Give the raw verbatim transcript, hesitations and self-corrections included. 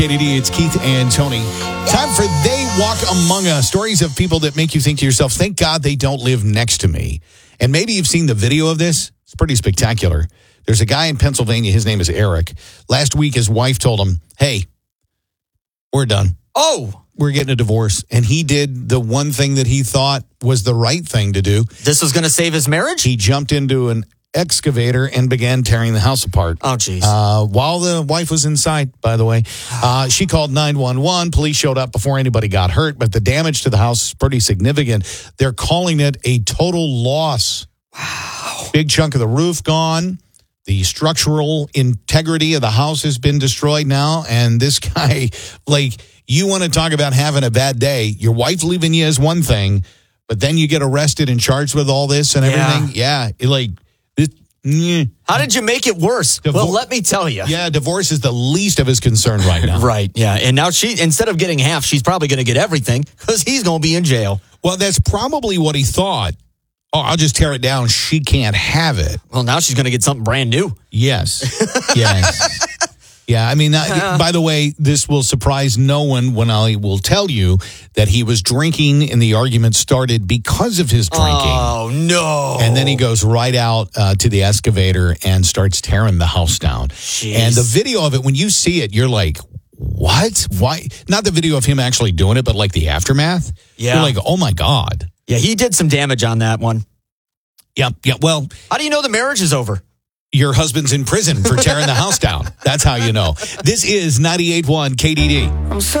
K D D, it's Keith and Tony. Time for They Walk Among Us. Stories of people that make you think to yourself, thank God they don't live next to me. And maybe you've seen the video of this. It's pretty spectacular. There's a guy in Pennsylvania. His name is Eric. Last week, his wife told him, hey, we're done. Oh, we're getting a divorce. And he did the one thing that he thought was the right thing to do. This was going to save his marriage? He jumped into an excavator and began tearing the house apart. Oh, geez. Uh, while the wife was inside, by the way. Uh, she called nine one one. Police showed up before anybody got hurt, but the damage to the house is pretty significant. They're calling it a total loss. Wow. Big chunk of the roof gone. The structural integrity of the house has been destroyed now. And this guy, like, you want to talk about having a bad day. Your wife leaving you is one thing, but then you get arrested and charged with all this and everything. Yeah, yeah like... How did you make it worse? Divor- well, let me tell you. Yeah, divorce is the least of his concern right now. Right, yeah. And now she, instead of getting half, she's probably going to get everything because he's going to be in jail. Well, that's probably what he thought. Oh, I'll just tear it down. She can't have it. Well, now she's going to get something brand new. Yes. Yes. Yeah, I mean, uh, by the way, this will surprise no one when I will tell you that he was drinking and the argument started because of his drinking. Oh, no. And then he goes right out uh, to the excavator and starts tearing the house down. Jeez. And the video of it, when you see it, you're like, what? Why? Not the video of him actually doing it, but like the aftermath. Yeah. You're like, oh, my God. Yeah, he did some damage on that one. Yeah, yeah. Well, how do you know the marriage is over? Your husband's in prison for tearing the house down. That's how you know. This is ninety-eight point one K D D. I'm so